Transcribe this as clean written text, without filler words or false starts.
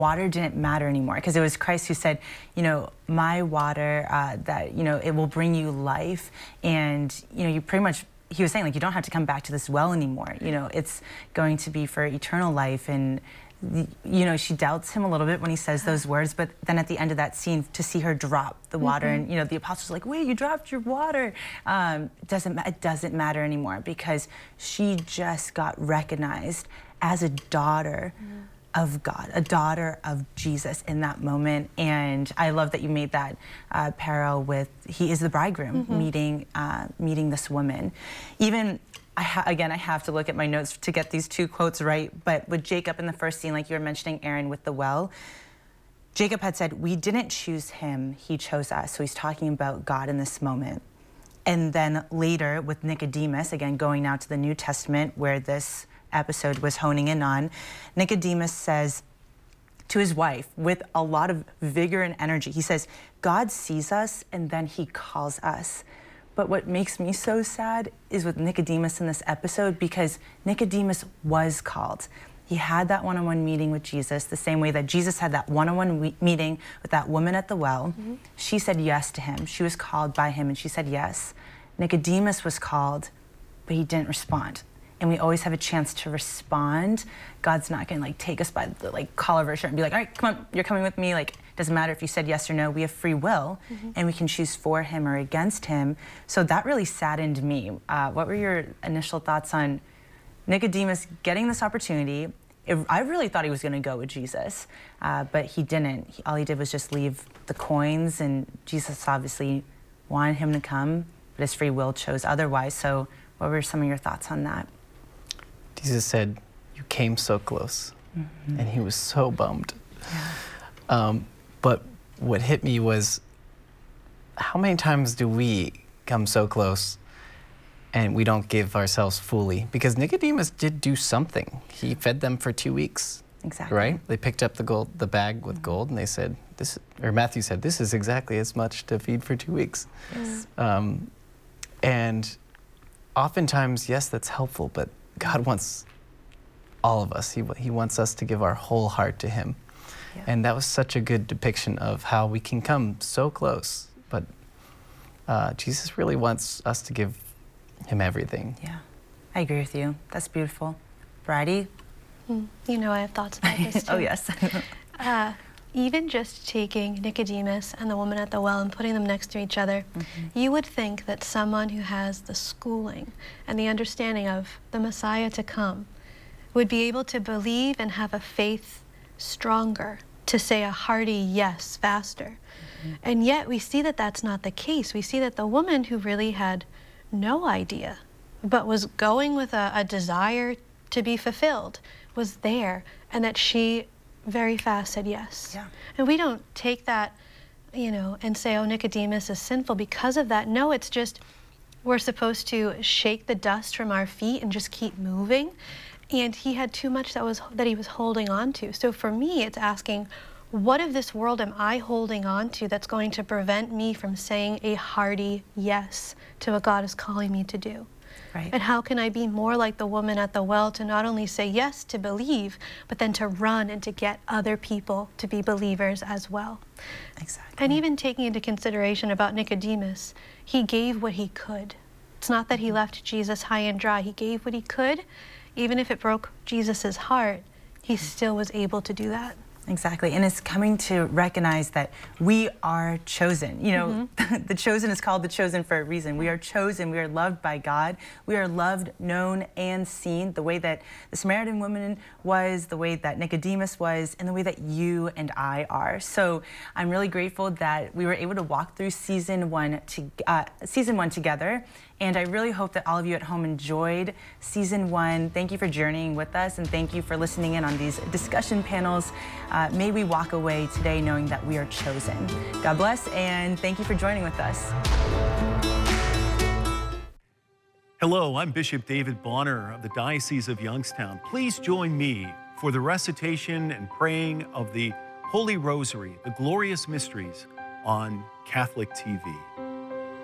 water didn't matter anymore, because it was Christ who said, my water, that, it will bring you life. And, you pretty much, he was saying, like, you don't have to come back to this well anymore. It's going to be for eternal life. And, she doubts him a little bit when he says those words, but then at the end of that scene, to see her drop the water, and, the apostles are like, wait, you dropped your water. It doesn't matter anymore, because she just got recognized as a daughter of God, a daughter of Jesus in that moment. And I love that you made that parallel with he is the bridegroom meeting this woman. Even, I have to look at my notes to get these two quotes right, but with Jacob in the first scene, like you were mentioning, Aaron, with the well, Jacob had said, we didn't choose him, he chose us. So he's talking about God in this moment. And then later with Nicodemus, again, going now to the New Testament where this episode was honing in on, Nicodemus says to his wife with a lot of vigor and energy, he says, God sees us and then he calls us. But what makes me so sad is with Nicodemus in this episode, because Nicodemus was called. He had that one-on-one meeting with Jesus, the same way that Jesus had that one-on-one meeting with that woman at the well. She said yes to him. She was called by him and she said yes. Nicodemus was called, but he didn't respond. And we always have a chance to respond. God's not gonna take us by the collar of our shirt and be like, all right, come on, you're coming with me. Doesn't matter if you said yes or no, we have free will and we can choose for him or against him. So that really saddened me. What were your initial thoughts on Nicodemus getting this opportunity? I really thought he was gonna go with Jesus, but he didn't. All he did was just leave the coins, and Jesus obviously wanted him to come, but his free will chose otherwise. So what were some of your thoughts on that? Jesus said, you came so close, and he was so bummed. But what hit me was, how many times do we come so close and we don't give ourselves fully? Because Nicodemus did do something. He fed them for 2 weeks. Exactly. Right? They picked up the bag with gold, and they said, Matthew said, this is exactly as much to feed for 2 weeks. Yes. And oftentimes, yes, that's helpful, but God wants all of us. He wants us to give our whole heart to him. Yeah. And that was such a good depiction of how we can come so close, but Jesus really wants us to give him everything. Yeah, I agree with you. That's beautiful. Bridie? I have thoughts about this too. Oh, yes. Even just taking Nicodemus and the woman at the well and putting them next to each other, you would think that someone who has the schooling and the understanding of the Messiah to come would be able to believe and have a faith stronger, to say a hearty yes faster. And yet we see that that's not the case. We see that the woman who really had no idea, but was going with a desire to be fulfilled, was there, and that she very fast said yes. Yeah. And we don't take that, and say, oh, Nicodemus is sinful because of that. No, it's just we're supposed to shake the dust from our feet and just keep moving. And he had too much that he was holding on to. So for me, it's asking, what of this world am I holding on to that's going to prevent me from saying a hearty yes to what God is calling me to do? Right. And how can I be more like the woman at the well, to not only say yes to believe, but then to run and to get other people to be believers as well? Exactly. And even taking into consideration about Nicodemus, he gave what he could. It's not that he left Jesus high and dry. He gave what he could. Even if it broke Jesus's heart, he still was able to do that. Exactly, and it's coming to recognize that we are chosen. The chosen is called the chosen for a reason. We are chosen, we are loved by God. We are loved, known, and seen the way that the Samaritan woman was, the way that Nicodemus was, and the way that you and I are. So I'm really grateful that we were able to walk through season one together. And I really hope that all of you at home enjoyed season one. Thank you for journeying with us, and thank you for listening in on these discussion panels. May we walk away today knowing that we are chosen. God bless, and thank you for joining with us. Hello, I'm Bishop David Bonner of the Diocese of Youngstown. Please join me for the recitation and praying of the Holy Rosary, the Glorious Mysteries, on Catholic TV.